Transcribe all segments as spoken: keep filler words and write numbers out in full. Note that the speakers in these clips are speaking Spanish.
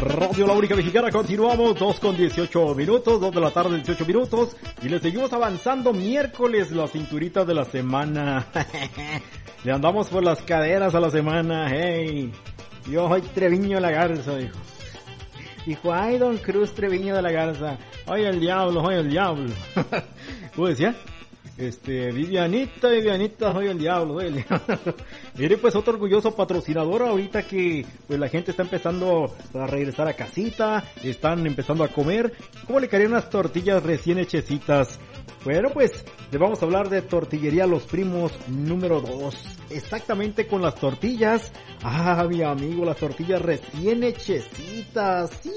Radio La Única Mexicana, continuamos, dos con dieciocho minutos, dos de la tarde, dieciocho minutos, y les seguimos avanzando miércoles, la cinturita de la semana. Le andamos por las caderas a la semana, hey. Yo soy Treviño de la Garza, dijo. Dijo, ay, don Cruz Treviño de la Garza, oye el diablo, oye el diablo. ¿Cómo decía? Este, Vivianita, Vivianita, soy el diablo, soy el diablo. Mire, pues otro orgulloso patrocinador ahorita que pues la gente está empezando a regresar a casita, están empezando a comer. ¿Cómo le caerían unas tortillas recién hechecitas? Bueno, pues le vamos a hablar de Tortillería Los Primos número dos. Exactamente con las tortillas. Ah, mi amigo, las tortillas recién hechecitas. Sí.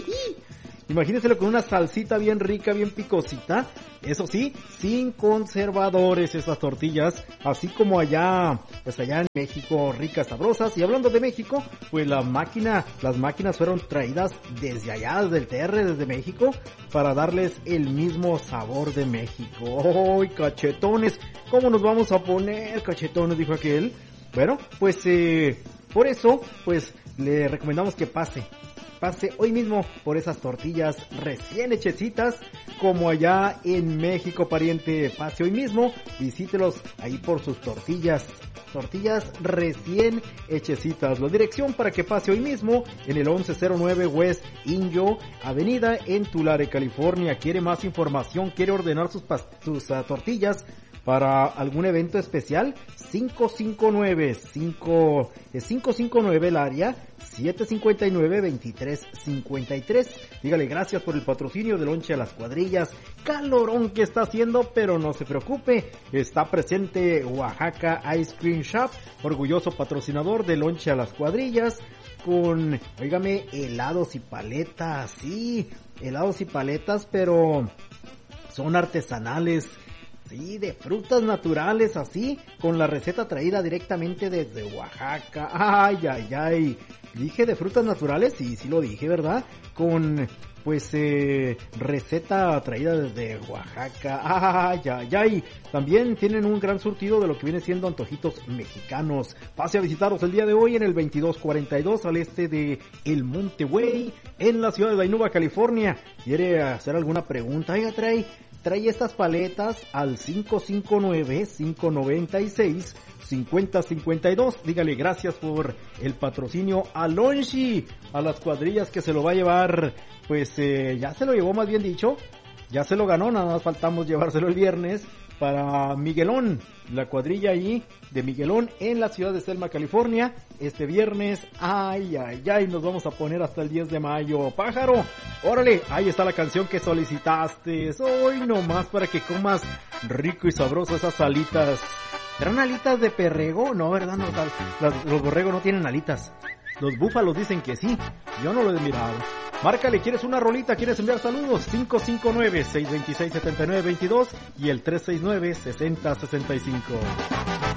Imagínenselo con una salsita bien rica, bien picosita. Eso sí, sin conservadores esas tortillas. Así como allá, pues allá en México, ricas, sabrosas. Y hablando de México, pues la máquina, las máquinas fueron traídas desde allá, desde el T R, desde México, para darles el mismo sabor de México. ¡Ay, cachetones! ¿Cómo nos vamos a poner, cachetones?, dijo aquel. Bueno, pues eh, por eso, pues le recomendamos que pase. Pase hoy mismo por esas tortillas recién hechecitas, como allá en México, pariente. Pase hoy mismo, visítelos ahí por sus tortillas, tortillas recién hechecitas. La dirección para que pase hoy mismo en el once cero nueve West Inyo Avenida en Tulare, California. ¿Quiere más información? ¿Quiere ordenar sus, sus uh, tortillas para algún evento especial? cinco cinco nueve, cinco, cinco cinco nueve el área, siete cinco nueve, veintitrés cincuenta y tres. Dígale gracias por el patrocinio de Lonche a las Cuadrillas. Calorón que está haciendo, pero no se preocupe, está presente Oaxaca Ice Cream Shop, orgulloso patrocinador de Lonche a las Cuadrillas, con, óigame, helados y paletas. Sí, helados y paletas, pero son artesanales. Sí, de frutas naturales, así, con la receta traída directamente desde Oaxaca. Ay, ay, ay. Dije de frutas naturales, sí, sí lo dije, ¿verdad? Con, pues, eh, receta traída desde Oaxaca. Ay, ay, ay. También tienen un gran surtido de lo que viene siendo antojitos mexicanos. Pase a visitarlos el día de hoy en el veintidós cuarenta y dos al este de El Monte Güey, en la ciudad de Bainuba, California. ¿Quiere hacer alguna pregunta? Oiga, trae... Trae estas paletas al cinco cinco nueve, cinco nueve seis, cinco cero cinco dos. Dígale gracias por el patrocinio a Lonchi, a las Cuadrillas, que se lo va a llevar, pues eh, ya se lo llevó, más bien dicho, ya se lo ganó, nada más faltamos llevárselo el viernes para Miguelón, la cuadrilla ahí de Miguelón en la ciudad de Selma, California, este viernes. Ay, ay, ay, nos vamos a poner hasta el diez de mayo, pájaro. Órale, ahí está la canción que solicitaste. Hoy nomás para que comas rico y sabroso esas alitas. ¿Serán alitas de perrego? No, ¿verdad? No, las, los borregos no tienen alitas. Los búfalos dicen que sí. Yo no lo he mirado. Márcale, ¿quieres una rolita? ¿Quieres enviar saludos? cinco cinco nueve, seis dos seis, siete nueve dos dos y el tres seis nueve, seis cero seis cinco.